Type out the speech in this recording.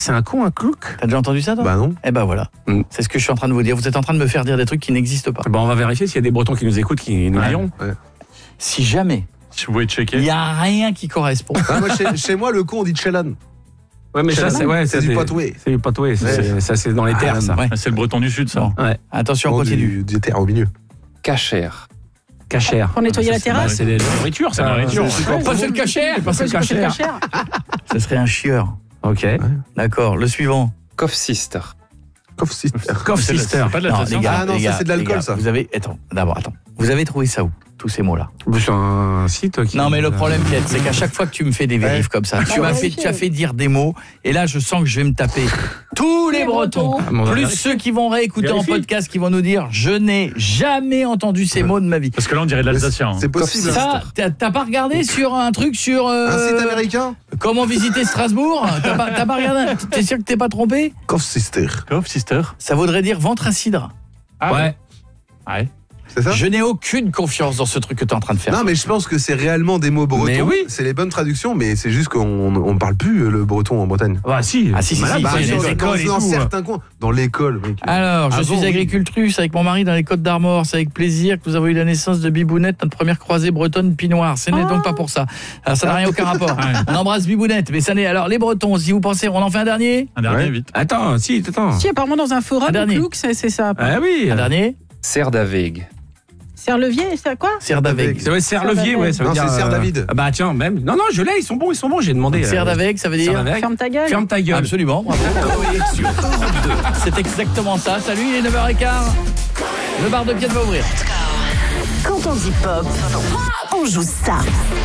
C'est un con, un clouc. T'as déjà entendu ça, toi ? Bah non. Eh ben voilà. C'est ce que je suis en train de vous dire. Vous êtes en train de me faire dire des trucs qui n'existent pas. Bon, on va vérifier s'il y a des Bretons qui nous écoutent, qui nous diront. Ouais. Si jamais Si vous pouvez checker. il n'y a rien qui correspond. Ah, moi, chez moi, le con, on dit Chelan. Ouais, mais ça, C'est du Poitou. C'est du Poitou, ça c'est dans les terres, ça. Ouais. Ah, c'est le breton du sud, ça. Bon. Ouais. Attention, on continue. Du terre au milieu. Cachère. Cachère. Pour nettoyer la terrasse. C'est de la nourriture, ça. La nourriture. Pas c'est le cachère, pas c'est le cachère. Ce serait un chieur. Ok. D'accord. Le suivant. Cough Sister. Cough Sister. Cough C'est Sister. pas de la Non, tradition. les gars, Ah non, les ça, gars, c'est de l'alcool, les gars, ça. Vous avez... Attends. Vous avez trouvé ça où, tous ces mots-là ? C'est un site qui... Non, mais le problème, Piet, c'est qu'à chaque fois que tu me fais des vérifs comme ça, tu as fait dire des mots, et là, je sens que je vais me taper tous les Bretons, plus ceux qui vont réécouter en podcast, qui vont nous dire « Je n'ai jamais entendu ces mots de ma vie Parce que là, on dirait de l'alsacien. » C'est possible. Ça, t'as pas regardé sur un truc sur... Un site américain. Comment visiter Strasbourg ? T'as pas regardé ? T'es sûr que t'es pas trompé ? Cough Sister. Cough Sister. Ça voudrait dire ventre à cidre. Ah Ouais. Ouais. C'est ça ? Je n'ai aucune confiance dans ce truc que t'es en train de faire. Non, mais je pense que c'est réellement des mots bretons. Mais oui. C'est les bonnes traductions, mais c'est juste qu'on ne parle plus le breton en Bretagne. Ah si. Ah, si, Malade, si, bah, si, dans les les écoles et dans tout. certains coins. Dans l'école, mec. Alors, je suis oui. agricultrice avec mon mari dans les Côtes d'Armor. C'est avec plaisir que nous avons eu la naissance de Bibounette, notre première croisée bretonne pinoire. Ce n'est donc pas pour ça. Alors, ça n'a rien aucun rapport. On embrasse Bibounette, mais ça n'est... Alors, les Bretons, si vous pensez... On en fait un dernier ? Un dernier, Ouais. vite. Attends. Si, apparemment, dans un forum, Un dernier. Clouk, c'est ça. Ah oui. Un dernier ? Serre-d'Aveg. Serre-levier, c'est quoi ? Serre d'Aveg. C'est vrai, serre-levier, ouais. Ça veut Non, dire, c'est Serre David. Ah bah tiens, même. Non, je l'ai, ils sont bons, j'ai demandé. Serre d'Aveg, ça veut dire... Serre d'Aveg. Ferme ta gueule. Ferme ta gueule. Absolument, bravo. C'est exactement ça. Salut, il est 9h15. Le bar de Pied va ouvrir. Quand on dit pop, on joue ça.